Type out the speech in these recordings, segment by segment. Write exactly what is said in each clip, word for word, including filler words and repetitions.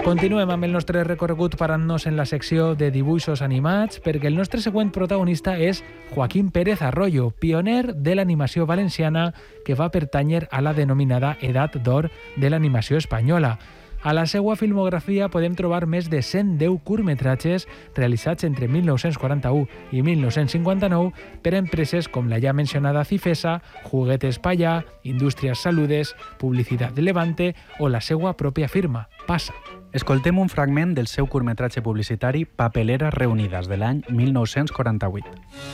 Continuem amb el nostre recorregut parant-nos en la secció de dibuixos animats perquè el nostre següent protagonista és Joaquín Pérez Arroyo, pioner de l'animació valenciana que va pertànyer a la denominada Edat d'Or de l'animació espanyola. A la seva filmografia podem trobar més de cent deu curtmetratges realitzats entre mil nou-cents quaranta-u i mil nou-cents cinquanta-nou per empreses com la ja mencionada Cifesa, Juguetes Payá, Indústries Saludes, Publicitat de Levante o la seva pròpia firma, Passa. Escoltem un fragment del seu curtmetratge publicitari Papeleras Reunidas, de l'any mil nou-cents quaranta-vuit.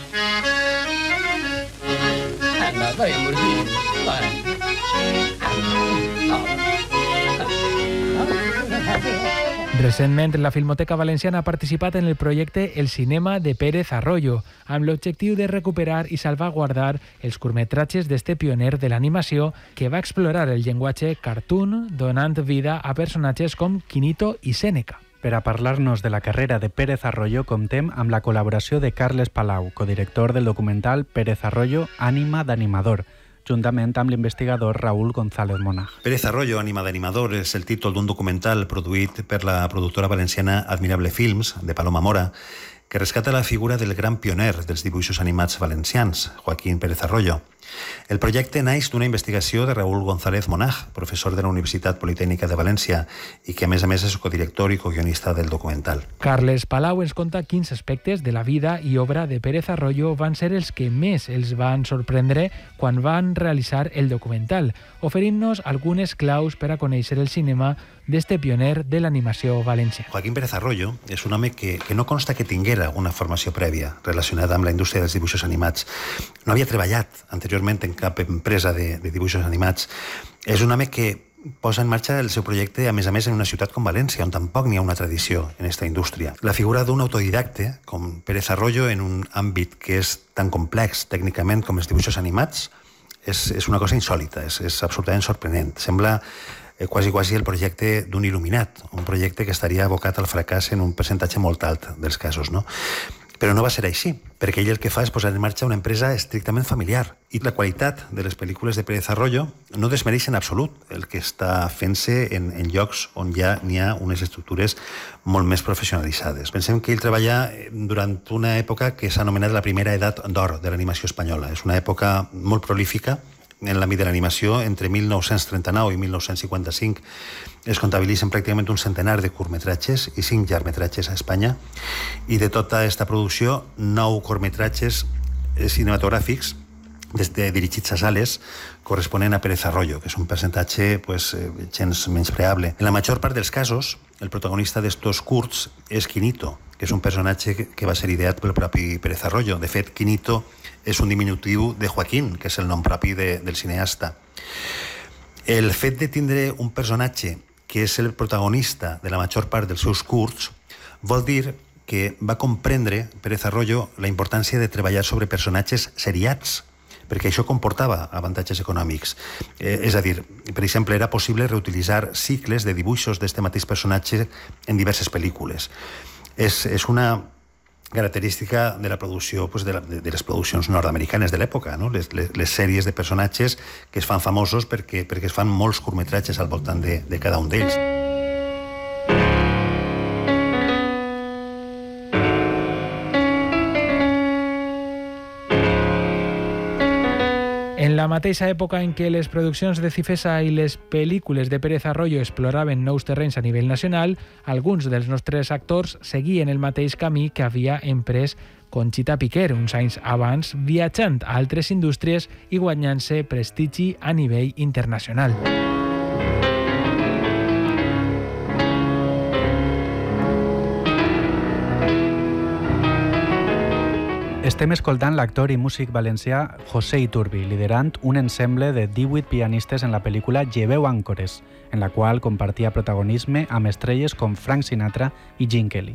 Recentment, la Filmoteca Valenciana ha participat en el projecte El cinema de Pérez Arroyo, amb l'objectiu de recuperar i salvaguardar els curtmetratges d'este pioner de l'animació que va explorar el llenguatge cartoon, donant vida a personatges com Quinito i Sèneca. Per a parlar-nos de la carrera de Pérez Arroyo, comptem amb la col·laboració de Carles Palau, codirector del documental Pérez Arroyo, Ànima d'animador, juntament amb l'investigador Raúl González Monaj. Pérez Arroyo, Ànima d'animador, és el títol d'un documental produït per la productora valenciana Admirable Films, de Paloma Mora, que rescata la figura del gran pioner dels dibuixos animats valencians, Joaquín Pérez Arroyo. El projecte naix d'una investigació de Raúl González Monaj, professor de la Universitat Politècnica de València, i que a més a més és codirector i coguionista del documental. Carles Palau ens conta quins aspectes de la vida i obra de Pérez Arroyo van ser els que més els van sorprendre quan van realitzar el documental, oferint-nos algunes claus per a conèixer el cinema d'este pioner de l'animació valenciana. Joaquín Pérez Arroyo és un home que, que no consta que tinguera una formació prèvia relacionada amb la indústria dels dibuixos animats. No havia treballat anteriorment en cap empresa de, de dibuixos animats. És un home que posa en marxa el seu projecte, a més a més, en una ciutat com València, on tampoc n'hi ha una tradició en aquesta indústria. La figura d'un autodidacte, com Pérez Arroyo, en un àmbit que és tan complex tècnicament com els dibuixos animats, és, és una cosa insòlita, és, és absolutament sorprenent. Sembla eh, quasi, quasi el projecte d'un il·luminat, un projecte que estaria abocat al fracàs en un percentatge molt alt dels casos, no? Però no va ser així, perquè ell el que fa és posar en marxa una empresa estrictament familiar. I la qualitat de les pel·lícules de Pérez Arroyo no desmereix en absolut el que està fent-se en, en llocs on ja n'hi ha unes estructures molt més professionalitzades. Pensem que ell treballa durant una època que s'ha anomenat la primera edat d'or de l'animació espanyola. És una època molt prolífica en l'àmbit de l'animació. Entre mil nou-cents trenta-nou i mil nou-cents cinquanta-cinc es comptabilitzen pràcticament un centenar de curtmetratges i cinc llargmetratges a Espanya, i de tota aquesta producció, nou curtmetratges cinematogràfics des de dirigits a sales corresponent a Pérez Arroyo, que és un percentatge pues, gens menyspreable. En la major part dels casos, el protagonista d'estos curts és Quinito, que és un personatge que va ser ideat pel propi Pérez Arroyo. De fet, Quinito és un diminutiu de Joaquín, que és el nom propi de, del cineasta. El fet de tindre un personatge que és el protagonista de la major part dels seus curts vol dir que va comprendre Pérez Arroyo la importància de treballar sobre personatges seriats, perquè això comportava avantatges econòmics. Eh, és a dir, per exemple, era possible reutilitzar cicles de dibuixos d'este mateix personatge en diverses pel·lícules. És, és una característica de la producció, pues, de, la, de, de les produccions nord-americanes de l'època, no? les, les, les sèries de personatges que es fan famosos perquè, perquè es fan molts curtmetratges al voltant de, de cada un d'ells. En la mateixa època en què les produccions de Cifesa i les pel·lícules de Pérez Arroyo exploraven nous terrenys a nivell nacional, alguns dels nostres actors seguien el mateix camí que havia emprès Conxita Piquer uns anys abans, viatjant a altres indústries i guanyant-se prestigi a nivell internacional. Estem escoltant l'actor i músic valencià José Iturbi, liderant un ensemble de divuit pianistes en la pel·lícula Lleveu àncores, en la qual compartia protagonisme amb estrelles com Frank Sinatra i Gene Kelly.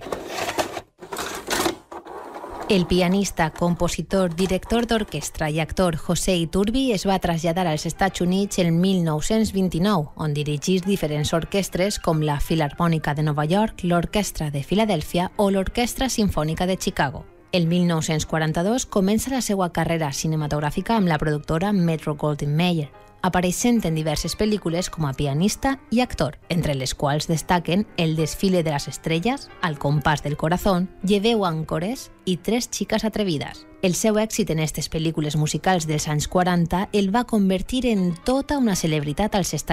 El pianista, compositor, director d'orquestra i actor José Iturbi es va traslladar als Estats Units el mil nou-cents vint-i-nou, on dirigís diferents orquestres com la Filarmònica de Nova York, l'Orquestra de Filadèlfia o l'Orquestra Simfònica de Chicago. El mil nou-cents quaranta-dos comença la seva carrera cinematogràfica amb la productora Metro-Goldwyn-Mayer. apareixent en diverses pel·lícules com a pianista i actor, entre les quals destaquen El desfile de las estrellas, Al compàs del corazón, Lleveu àncores i Tres chicas atrevidas. El seu èxit en aquestes pel·lícules musicals dels anys quaranta el va convertir en tota una celebritat als Estats